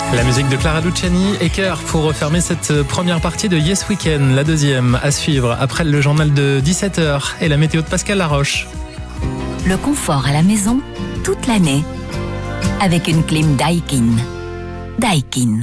La musique de Clara Luciani et Cœur pour refermer cette première partie de Yes Weekend. La deuxième à suivre après le journal de 17h et la météo de Pascal Laroche. Le confort à la maison toute l'année avec une clim Daikin. Daikin.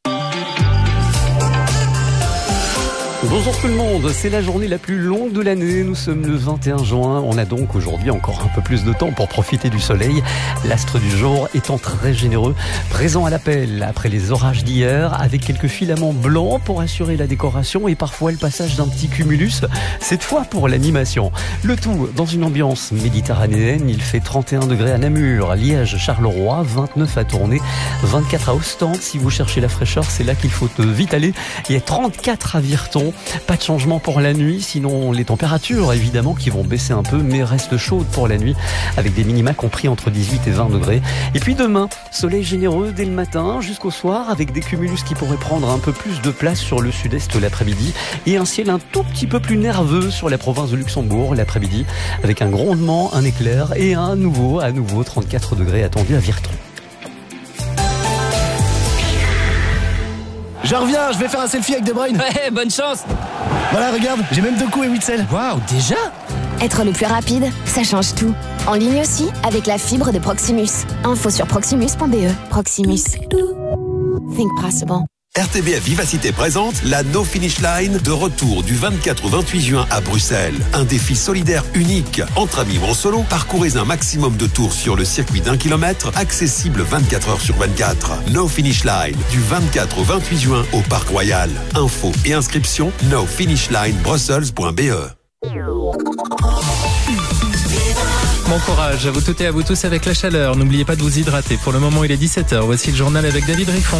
Bonjour tout le monde, c'est la journée la plus longue de l'année, nous sommes le 21 juin, on a donc aujourd'hui encore un peu plus de temps pour profiter du soleil, l'astre du jour étant très généreux, présent à l'appel après les orages d'hier, avec quelques filaments blancs pour assurer la décoration et parfois le passage d'un petit cumulus, cette fois pour l'animation. Le tout dans une ambiance méditerranéenne, il fait 31 degrés à Namur, Liège, Charleroi, 29 à Tournai, 24 à Ostende, si vous cherchez la fraîcheur c'est là qu'il faut vite aller, et 34 à Virton. Pas de changement pour la nuit, sinon les températures évidemment qui vont baisser un peu, mais restent chaudes pour la nuit, avec des minima compris entre 18 et 20 degrés. Et puis demain, soleil généreux dès le matin jusqu'au soir, avec des cumulus qui pourraient prendre un peu plus de place sur le sud-est l'après-midi, et un ciel un tout petit peu plus nerveux sur la province de Luxembourg l'après-midi, avec un grondement, un éclair et à nouveau 34 degrés attendus à Virton. Je reviens, je vais faire un selfie avec De Bruyne. Ouais, bonne chance. Voilà, regarde, j'ai même 2 coups et 8 selles. Waouh, déjà ? Être le plus rapide, ça change tout. En ligne aussi, avec la fibre de Proximus. Info sur proximus.be. Proximus. Think possible. RTBF Vivacité présente la No Finish Line de retour du 24 au 28 juin à Bruxelles. Un défi solidaire unique. Entre amis ou en solo, parcourez un maximum de tours sur le circuit d'1 kilomètre, accessible 24 heures sur 24. No Finish Line du 24 au 28 juin au Parc Royal. Infos et inscriptions nofinishlinebrussels.be. Bon courage à vous toutes et à vous tous avec la chaleur. N'oubliez pas de vous hydrater. Pour le moment, il est 17h. Voici le journal avec David Riffon.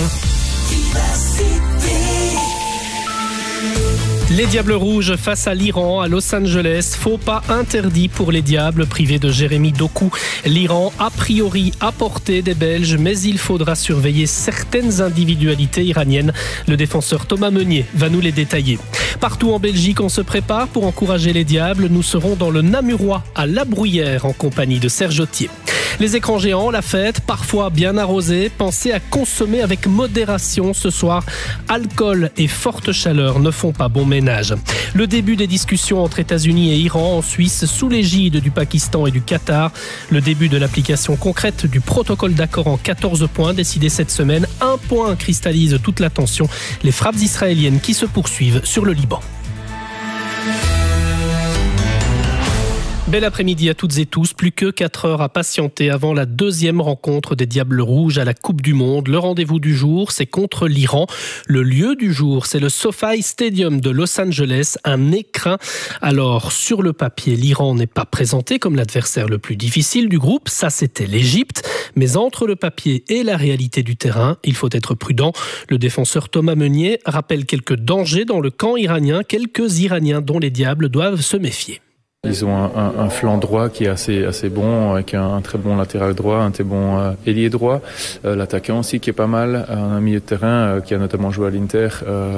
Les Diables Rouges face à l'Iran à Los Angeles. Faux pas interdit pour les Diables privés de Jérémy Doku. L'Iran a priori à portée des Belges, mais il faudra surveiller certaines individualités iraniennes. Le défenseur Thomas Meunier va nous les détailler. Partout en Belgique, on se prépare pour encourager les Diables. Nous serons dans le Namurois à La Bruyère en compagnie de Serge Autier. Les écrans géants, la fête, parfois bien arrosée. Pensez à consommer avec modération ce soir. Alcool et forte chaleur ne font pas bon ménage. Le début des discussions entre États-Unis et Iran en Suisse sous l'égide du Pakistan et du Qatar. Le début de l'application concrète du protocole d'accord en 14 points décidé cette semaine. Un point cristallise toute l'attention. Les frappes israéliennes qui se poursuivent sur le Liban. Bel après-midi à toutes et tous, plus que 4 heures à patienter avant la deuxième rencontre des Diables Rouges à la Coupe du Monde. Le rendez-vous du jour, c'est contre l'Iran. Le lieu du jour, c'est le SoFi Stadium de Los Angeles, un écrin. Alors, sur le papier, l'Iran n'est pas présenté comme l'adversaire le plus difficile du groupe, ça c'était l'Égypte. Mais entre le papier et la réalité du terrain, il faut être prudent. Le défenseur Thomas Meunier rappelle quelques dangers dans le camp iranien, quelques Iraniens dont les Diables doivent se méfier. Ils ont un flanc droit qui est assez bon, avec un très bon latéral droit, un très bon ailier droit, l'attaquant aussi qui est pas mal, un milieu de terrain qui a notamment joué à l'Inter,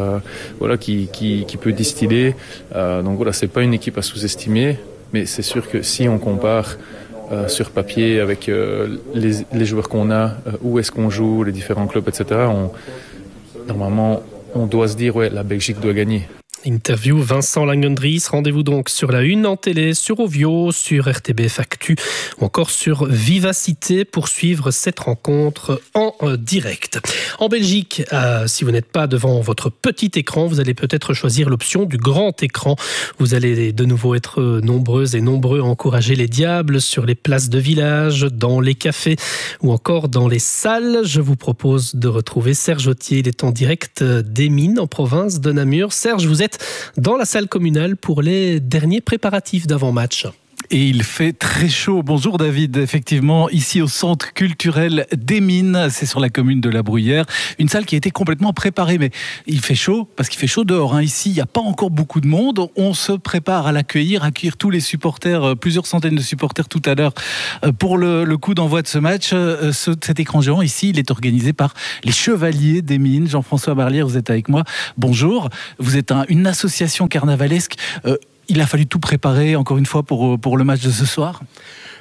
qui peut distiller. Donc voilà, c'est pas une équipe à sous-estimer, mais c'est sûr que si on compare sur papier avec les joueurs qu'on a, où est-ce qu'on joue, les différents clubs, etc. Normalement, on doit se dire la Belgique doit gagner. Interview Vincent Langendries. Rendez-vous donc sur la Une en télé, sur Ovio, sur RTBF Actu ou encore sur Vivacité pour suivre cette rencontre en direct. En Belgique, si vous n'êtes pas devant votre petit écran, vous allez peut-être choisir l'option du grand écran. Vous allez de nouveau être nombreuses et nombreux à encourager les Diables sur les places de village, dans les cafés ou encore dans les salles. Je vous propose de retrouver Serge Autier. Il est en direct des Mines en province de Namur. Serge, vous êtes dans la salle communale pour les derniers préparatifs d'avant-match. Et il fait très chaud. Bonjour David, effectivement, ici au centre culturel des Mines, c'est sur la commune de La Bruyère. Une salle qui a été complètement préparée, mais il fait chaud, parce qu'il fait chaud dehors. Ici, il n'y a pas encore beaucoup de monde. On se prépare à accueillir tous les supporters, plusieurs centaines de supporters tout à l'heure, pour le coup d'envoi de ce match. Cet écran géant ici, il est organisé par les Chevaliers des Mines. Jean-François Barlière, vous êtes avec moi. Bonjour. Vous êtes une association carnavalesque. Il a fallu tout préparer, encore une fois, pour le match de ce soir.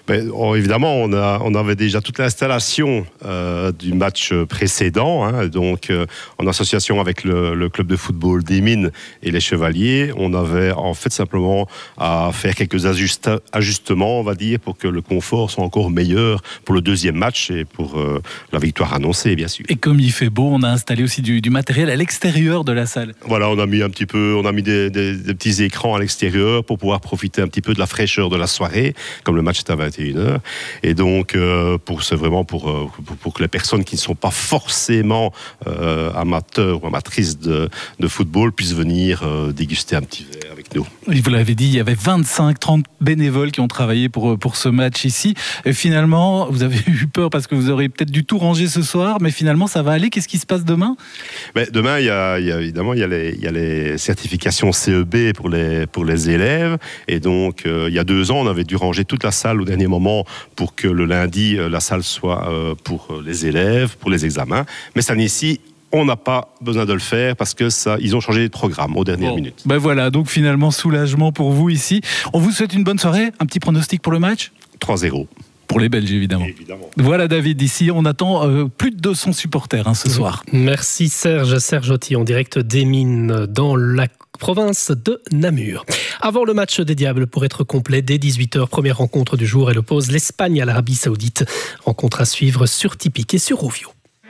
Évidemment, on avait déjà toute l'installation du match précédent, donc en association avec le club de football des Mines et les Chevaliers. On avait en fait simplement à faire quelques ajustements, on va dire, pour que le confort soit encore meilleur pour le deuxième match et pour la victoire annoncée, bien sûr. Et comme il fait beau, on a installé aussi du matériel à l'extérieur de la salle. Voilà, on a mis des petits écrans à l'extérieur pour pouvoir profiter un petit peu de la fraîcheur de la soirée, comme le match est à 21h. Et donc, c'est vraiment pour que les personnes qui ne sont pas forcément amateurs ou amatrices de football puissent venir déguster un petit verre avec nous. Et vous l'avez dit, il y avait 25-30 bénévoles qui ont travaillé pour ce match ici. Et finalement, vous avez eu peur parce que vous auriez peut-être dû tout ranger ce soir, mais finalement, ça va aller. Qu'est-ce qui se passe demain ? Demain, il y a les certifications CEB pour les élèves. Et donc, il y a 2 ans, on avait dû ranger toute la salle au dernier moment pour que le lundi, la salle soit pour les élèves, pour les examens. Mais cette année-ci, on n'a pas besoin de le faire parce que ils ont changé de programme aux dernières minutes. Voilà, donc finalement, soulagement pour vous ici. On vous souhaite une bonne soirée. Un petit pronostic pour le match ? 3-0. Pour les Belges, évidemment. Voilà, David, ici, on attend plus de 200 supporters ce soir. Merci Serge Otti, en direct des Mines dans la province de Namur. Avant le match des Diables, pour être complet, dès 18h, première rencontre du jour, elle oppose l'Espagne à l'Arabie Saoudite. Rencontre à suivre sur Tipeee et sur Rovio.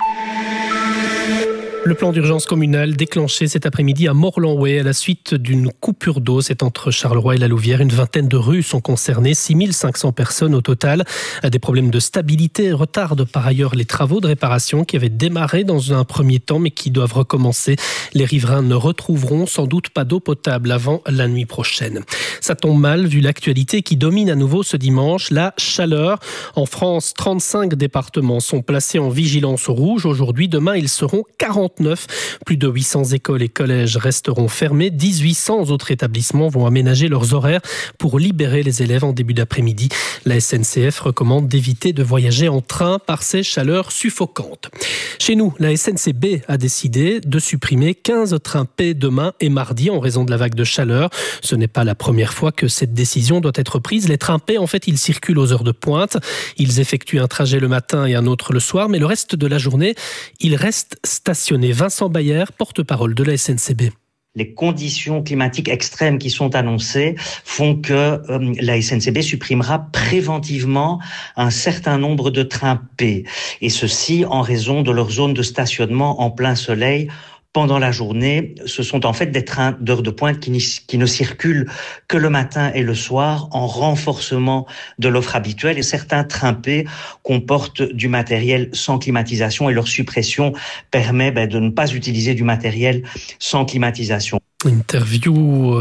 Le plan d'urgence communal déclenché cet après-midi à Morlanway à la suite d'une coupure d'eau. C'est entre Charleroi et la Louvière. Une vingtaine de rues sont concernées, 6500 personnes au total. Des problèmes de stabilité retardent par ailleurs les travaux de réparation qui avaient démarré dans un premier temps mais qui doivent recommencer. Les riverains ne retrouveront sans doute pas d'eau potable avant la nuit prochaine. Ça tombe mal vu l'actualité qui domine à nouveau ce dimanche, la chaleur. En France, 35 départements sont placés en vigilance rouge. Aujourd'hui, demain, ils seront 49. Plus de 800 écoles et collèges resteront fermés. 1800 autres établissements vont aménager leurs horaires pour libérer les élèves en début d'après-midi. La SNCF recommande d'éviter de voyager en train par ces chaleurs suffocantes. Chez nous, la SNCB a décidé de supprimer 15 trains P demain et mardi en raison de la vague de chaleur. Ce n'est pas la première fois que cette décision doit être prise. Les trains P, en fait, ils circulent aux heures de pointe. Ils effectuent un trajet le matin et un autre le soir, mais le reste de la journée, ils restent stationnés. Vincent Bayer, porte-parole de la SNCB. Les conditions climatiques extrêmes qui sont annoncées font que la SNCB supprimera préventivement un certain nombre de trains P. Et ceci en raison de leur zone de stationnement en plein soleil. Pendant la journée, ce sont en fait des trains d'heure de pointe qui ne circulent que le matin et le soir en renforcement de l'offre habituelle. Et certains trains P comportent du matériel sans climatisation et leur suppression permet de ne pas utiliser du matériel sans climatisation. Interview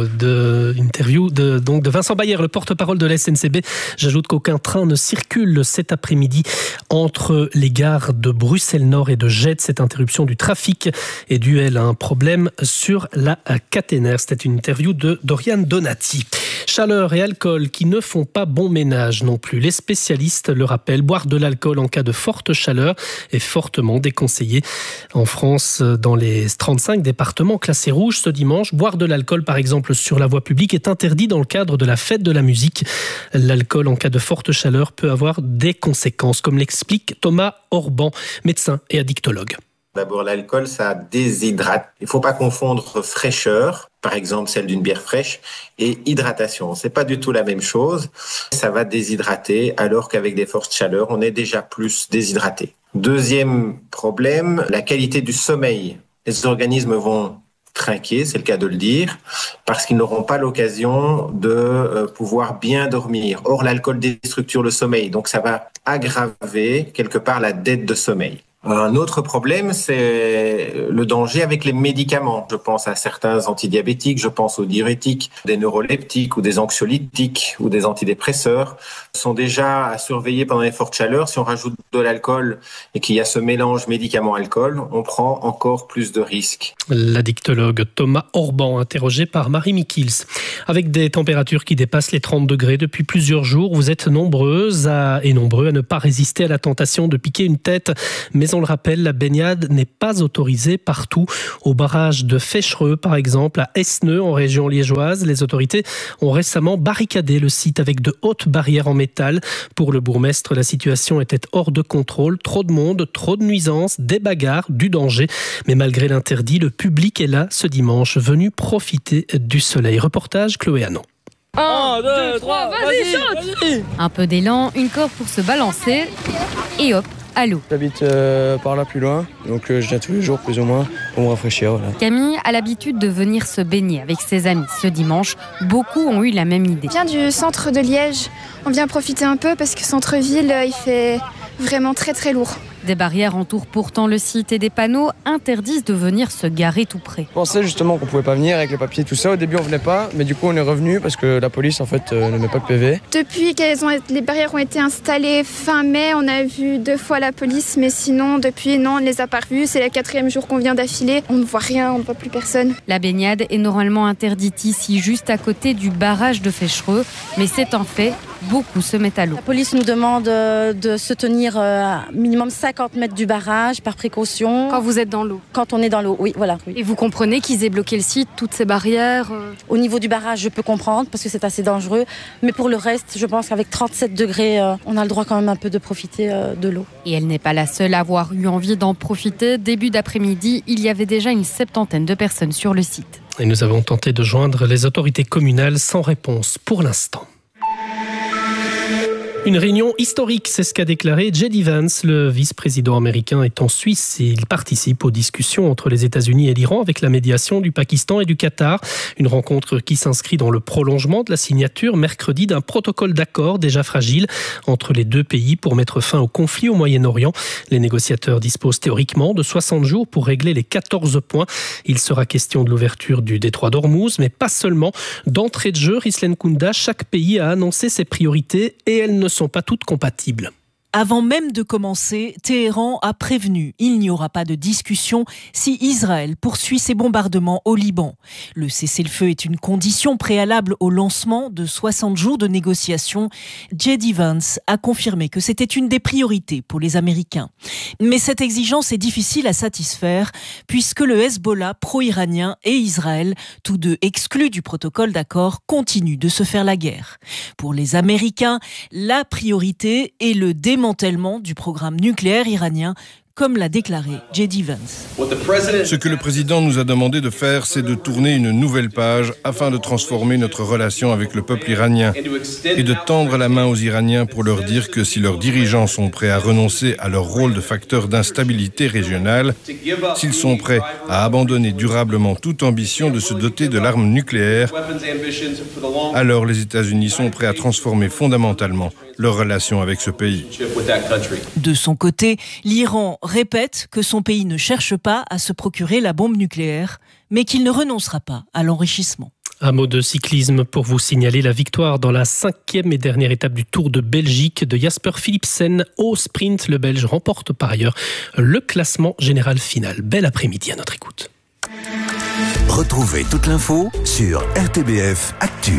de Vincent Bayer, le porte-parole de la SNCB. J'ajoute qu'aucun train ne circule cet après-midi entre les gares de Bruxelles-Nord et de Gênes. Cette interruption du trafic est due à un problème sur la caténaire. C'était une interview de Dorian Donati. Chaleur et alcool qui ne font pas bon ménage non plus. Les spécialistes le rappellent, boire de l'alcool en cas de forte chaleur est fortement déconseillé. En France, dans les 35 départements classés rouges ce dimanche, boire de l'alcool, par exemple, sur la voie publique est interdit dans le cadre de la fête de la musique. L'alcool en cas de forte chaleur peut avoir des conséquences, comme l'explique Thomas Orban, médecin et addictologue. D'abord, l'alcool, ça déshydrate. Il ne faut pas confondre fraîcheur, par exemple celle d'une bière fraîche, et hydratation. C'est pas du tout la même chose. Ça va déshydrater, alors qu'avec des fortes chaleurs, on est déjà plus déshydraté. Deuxième problème, la qualité du sommeil. Les organismes vont trinquer, c'est le cas de le dire, parce qu'ils n'auront pas l'occasion de pouvoir bien dormir. Or, l'alcool déstructure le sommeil, donc ça va aggraver quelque part la dette de sommeil. Un autre problème, c'est le danger avec les médicaments. Je pense à certains antidiabétiques, je pense aux diurétiques, des neuroleptiques ou des anxiolytiques ou des antidépresseurs sont déjà à surveiller pendant les fortes chaleurs. Si on rajoute de l'alcool et qu'il y a ce mélange médicament-alcool, on prend encore plus de risques. L'addictologue Thomas Orban, interrogé par Marie Mikils. Avec des températures qui dépassent les 30 degrés depuis plusieurs jours, vous êtes nombreux à ne pas résister à la tentation de piquer une tête, mais on le rappelle, la baignade n'est pas autorisée partout. Au barrage de Fechereux, par exemple, à Esneux, en région liégeoise, les autorités ont récemment barricadé le site avec de hautes barrières en métal. Pour le bourgmestre, la situation était hors de contrôle. Trop de monde, trop de nuisances, des bagarres, du danger. Mais malgré l'interdit, le public est là ce dimanche, venu profiter du soleil. Reportage Chloé Hanon. 1, 2, 3, vas-y, saute! Un peu d'élan, une corde pour se balancer et hop, à l'eau. J'habite par là plus loin, donc je viens tous les jours plus ou moins pour me rafraîchir. Voilà. Camille a l'habitude de venir se baigner avec ses amis. Ce dimanche, beaucoup ont eu la même idée. On vient du centre de Liège, on vient profiter un peu parce que centre-ville, il fait vraiment très très lourd. Des barrières entourent pourtant le site et des panneaux interdisent de venir se garer tout près. Je pensais justement qu'on pouvait pas venir avec les papiers tout ça. Au début on venait pas, mais du coup on est revenu parce que la police en fait ne met pas de PV. Depuis que les barrières ont été installées fin mai, on a vu 2 fois la police, mais sinon depuis non, on ne les a pas revus. C'est le 4e jour qu'on vient d'affilée. On ne voit rien, on ne voit plus personne. La baignade est normalement interdite ici, juste à côté du barrage de Fechereux, mais c'est un fait. Beaucoup se mettent à l'eau. La police nous demande de se tenir minimum 50 mètres du barrage par précaution. Quand vous êtes dans l'eau? Quand on est dans l'eau, oui, voilà. Oui. Et vous comprenez qu'ils aient bloqué le site, toutes ces barrières? Au niveau du barrage, je peux comprendre parce que c'est assez dangereux. Mais pour le reste, je pense qu'avec 37 degrés, on a le droit quand même un peu de profiter de l'eau. Et elle n'est pas la seule à avoir eu envie d'en profiter. Début d'après-midi, il y avait déjà une 70aine de personnes sur le site. Et nous avons tenté de joindre les autorités communales sans réponse pour l'instant. Une réunion historique, c'est ce qu'a déclaré J.D. Vance. Le vice-président américain est en Suisse et il participe aux discussions entre les États-Unis et l'Iran avec la médiation du Pakistan et du Qatar. Une rencontre qui s'inscrit dans le prolongement de la signature mercredi d'un protocole d'accord déjà fragile entre les deux pays pour mettre fin au conflit au Moyen-Orient. Les négociateurs disposent théoriquement de 60 jours pour régler les 14 points. Il sera question de l'ouverture du détroit d'Ormuz, mais pas seulement. D'entrée de jeu, Rislen Kounda, chaque pays a annoncé ses priorités et elles ne sont pas toutes compatibles. Avant même de commencer, Téhéran a prévenu il n'y aura pas de discussion si Israël poursuit ses bombardements au Liban. Le cessez-le-feu est une condition préalable au lancement de 60 jours de négociations. J.D. Vance a confirmé que c'était une des priorités pour les Américains. Mais cette exigence est difficile à satisfaire puisque le Hezbollah pro-iranien et Israël, tous deux exclus du protocole d'accord, continuent de se faire la guerre. Pour les Américains, la priorité est le démantèlement du programme nucléaire iranien, comme l'a déclaré J.D. Vance. Ce que le président nous a demandé de faire, c'est de tourner une nouvelle page afin de transformer notre relation avec le peuple iranien et de tendre la main aux Iraniens pour leur dire que si leurs dirigeants sont prêts à renoncer à leur rôle de facteur d'instabilité régionale, s'ils sont prêts à abandonner durablement toute ambition de se doter de l'arme nucléaire, alors les États-Unis sont prêts à transformer fondamentalement leur relation avec ce pays. De son côté, l'Iran répète que son pays ne cherche pas à se procurer la bombe nucléaire, mais qu'il ne renoncera pas à l'enrichissement. Un mot de cyclisme pour vous signaler la victoire dans la 5e et dernière étape du Tour de Belgique de Jasper Philipsen au sprint. Le Belge remporte par ailleurs le classement général final. Bel après-midi à notre écoute. Retrouvez toute l'info sur RTBF Actu.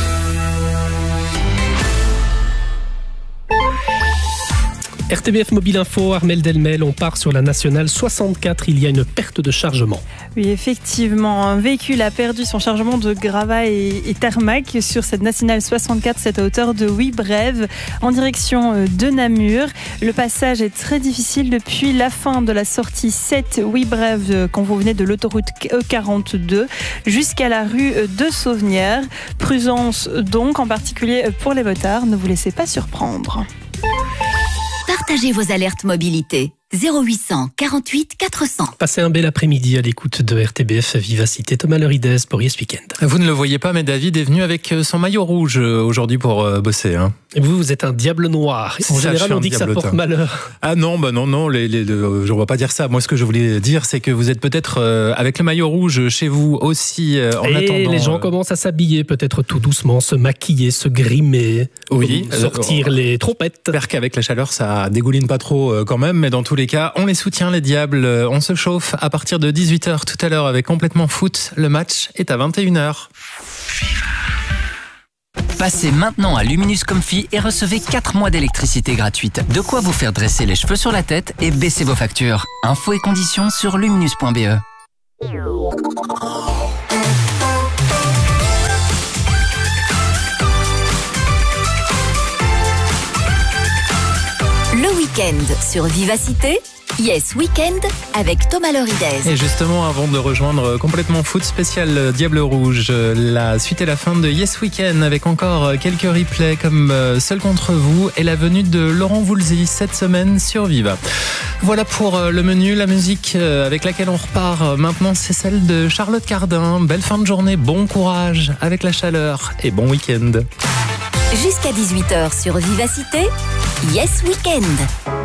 RTBF Mobile Info, Armelle Delmel, on part sur la nationale 64, il y a une perte de chargement. Oui, effectivement, un véhicule a perdu son chargement de gravat et tarmac sur cette nationale 64, cette hauteur de Wibrève, en direction de Namur. Le passage est très difficile depuis la fin de la sortie 7 Wibrève, quand vous venez de l'autoroute E42, jusqu'à la rue de Sauvenière. Prudence donc, en particulier pour les motards, ne vous laissez pas surprendre. Partagez vos alertes mobilité. 0800 48 400. Passez un bel après-midi à l'écoute de RTBF Vivacité. Thomas Leridès pour Yes Weekend. Vous ne le voyez pas, mais David est venu avec son maillot rouge aujourd'hui pour bosser. Hein. Et vous êtes un diable noir. En général, on dit que ça porte malheur. Ah non, bah non, je ne vais pas dire ça. Moi, ce que je voulais dire, c'est que vous êtes peut-être avec le maillot rouge chez vous aussi en attendant. Les gens commencent à s'habiller peut-être tout doucement, se maquiller, se grimer, oui, sortir les trompettes. J'espère qu'avec la chaleur, ça dégouline pas trop quand même, mais dans tous les cas, on les soutient les diables. On se chauffe à partir de 18h tout à l'heure avec Complètement Foot. Le match est à 21h. Passez maintenant à Luminous Comfy et recevez 4 mois d'électricité gratuite. De quoi vous faire dresser les cheveux sur la tête et baisser vos factures. Infos et conditions sur luminous.be. Le week-end sur Vivacité, Yes Weekend avec Thomas Lorides. Et justement, avant de rejoindre Complètement Foot spécial Diable Rouge, la suite et la fin de Yes Weekend avec encore quelques replays comme Seul contre vous et la venue de Laurent Voulzy cette semaine sur Viva. Voilà pour le menu. La musique avec laquelle on repart maintenant, c'est celle de Charlotte Cardin. Belle fin de journée, bon courage avec la chaleur et bon week-end. Jusqu'à 18h sur Vivacité, Yes Weekend.